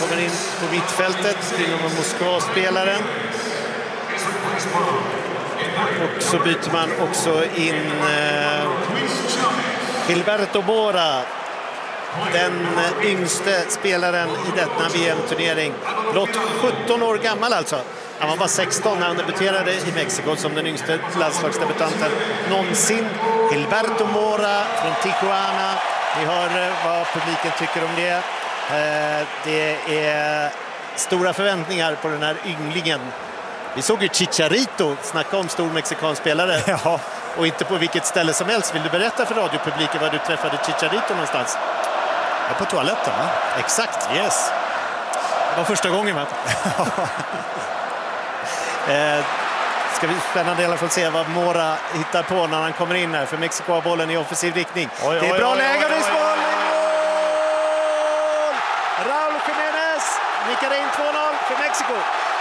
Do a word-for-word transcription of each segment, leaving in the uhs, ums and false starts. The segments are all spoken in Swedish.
kommer in på mittfältet. Dynamo Moskva-spelaren. Och så byter man också in eh, Gilberto Mora, den yngste spelaren i denna V M-turnering. Blott sjutton år gammal alltså. Han var bara sexton när han debuterade i Mexiko som den yngste landslagsdebutanten någonsin. Gilberto Mora från Tijuana. Ni hör vad publiken tycker om det. Det är stora förväntningar på den här ynglingen. Vi såg ju Chicharito snacka om stor mexikansk spelare. Ja. Och inte på vilket ställe som helst. Vill du berätta för radiopubliken var du träffade Chicharito någonstans? Ja, på toaletten, va? Exakt. Yes. Det var första gången, va? eh, ska vi spännande i alla fall se vad Mora hittar på när han kommer in här. För Mexiko har bollen i offensiv riktning. Oj, det är oj, bra oj, läge och det är mål! Raúl Jiménez nickar in två noll för Mexiko.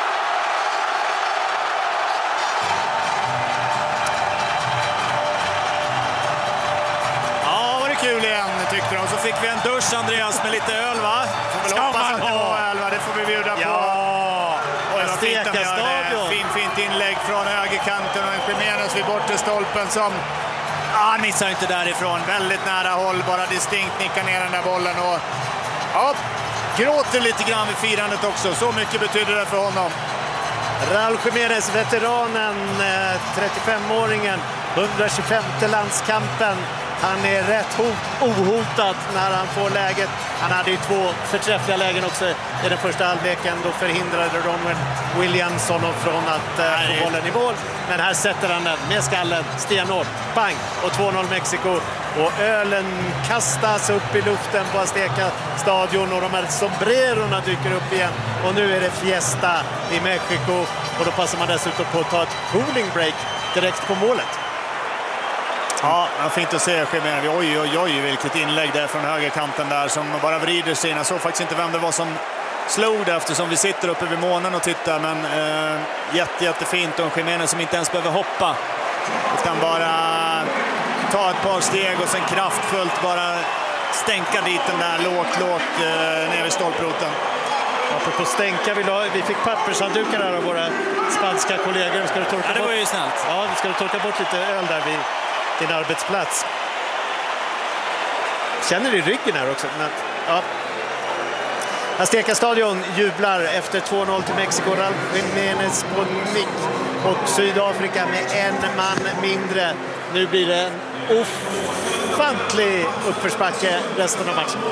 Kul igen tyckte de. Så fick vi en dusch, Andreas, med lite öl, va? Får väl hoppas att det var öl, va? Det får vi bjuda på. Ja, och vad fint de gör det. Fin, fint inlägg från högerkanten och en Jiménez vid bortre stolpen som ah, missar inte därifrån. Väldigt nära håll, bara distinkt nickar ner den där bollen och ja, gråter lite grann vid firandet också. Så mycket betyder det för honom. Raúl Jiménez, veteranen, trettiofemåringen, etthundratjugofemte landskampen. Han är rätt hot, ohotad när han får läget. Han hade ju två förträffliga lägen också i den första halvleken. Då förhindrade Ronwen Williamson från att äh, få bollen i mål. Men här sätter han den med skallen, stenhårt, bang, och två noll Mexiko. Och ölen kastas upp i luften på Azteca stadion och de här sombrerorna dyker upp igen. Och nu är det fiesta i Mexiko och då passar man dessutom på att ta ett cooling break direkt på målet. Ja, det var fint att se Jiménez. Oj, oj, oj, vilket inlägg där från högerkanten där som bara vrider sig in. Jag såg faktiskt inte vem det var som slog det eftersom vi sitter uppe vid månen och tittar. Men eh, jätte, jättefint och Jiménez som inte ens behöver hoppa. Utan bara ta ett par steg och sen kraftfullt bara stänka dit den där lågt, lågt eh, ner vid stolproten. Apropå stänka, vi, la, vi fick pappershanddukar här av våra spanska kollegor. Ska du torka ja, det var ju bort? snällt. Ja, vi ska torka bort lite öl där vid din arbetsplats. Känner i ryggen här också. Men, ja. Azteca stadion jublar efter två noll till Mexiko. Raúl Jiménez på nick och Sydafrika med en man mindre. Nu blir det en ofantlig uppförsbacke resten av matchen.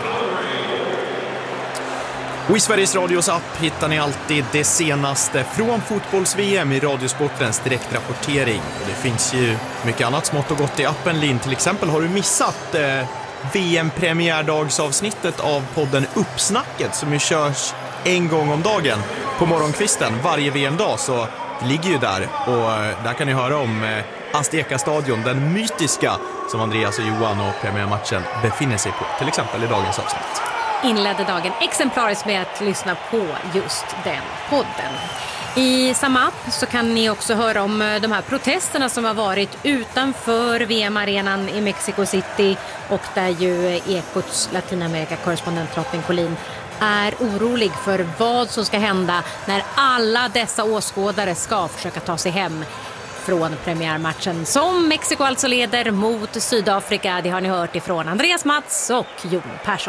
Och i Sveriges Radios app hittar ni alltid det senaste från fotbolls-V M i Radiosportens direktrapportering. Och det finns ju mycket annat smått och gott i appen, Lin. Till exempel har du missat eh, V M-premiärdagsavsnittet av podden Uppsnacket som ju körs en gång om dagen på morgonkvisten varje V M-dag. Så det ligger ju där och eh, där kan ni höra om eh, Azteca stadion, den mytiska som Andreas och Johan och premiärmatchen befinner sig på. Till exempel i dagens avsnitt. Inledde dagen exemplariskt med att lyssna på just den podden. I samma app så kan ni också höra om de här protesterna som har varit utanför V M-arenan i Mexico City och där ju Ekots Latinamerika-korrespondent Robin Collin är orolig för vad som ska hända när alla dessa åskådare ska försöka ta sig hem från premiärmatchen som Mexiko alltså leder mot Sydafrika. Det har ni hört ifrån Andreas Mats och Jon Persson.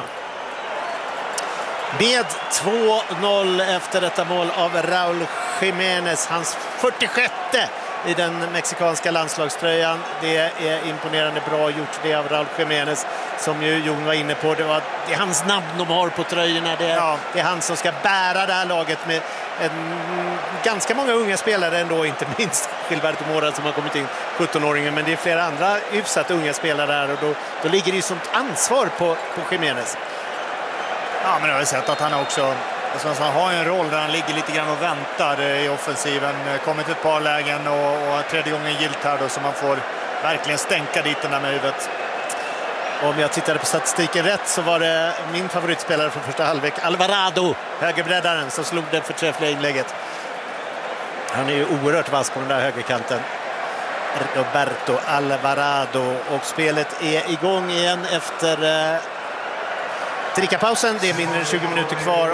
Med två noll efter detta mål av Raúl Jiménez, hans fyrtiosjätte i den mexikanska landslagströjan. Det är imponerande bra gjort det av Raúl Jiménez som ju Jon var inne på. Det, var, det är hans namn de har på tröjorna. Det är, ja. det är han som ska bära det här laget med en, ganska många unga spelare ändå, inte minst Gilberto Mora som har kommit in, sjutton-åringen, men det är flera andra hyfsat unga spelare där och då, då ligger det ju sånt ansvar på, på Jiménez. Ja, men jag har sett att han också alltså, han har en roll där han ligger lite grann och väntar i offensiven. Kommit ett par lägen och, och tredje gången gilt här då, så man får verkligen stänka dit den där med huvudet. Om jag tittade på statistiken rätt så var det min favoritspelare från första halvlek, Alvarado, högerbreddaren, som slog det förträffliga inlägget. Han är ju oerhört vass på den där högerkanten. Roberto Alvarado, och spelet är igång igen efter eh, drickapausen. Det är mindre än tjugo minuter kvar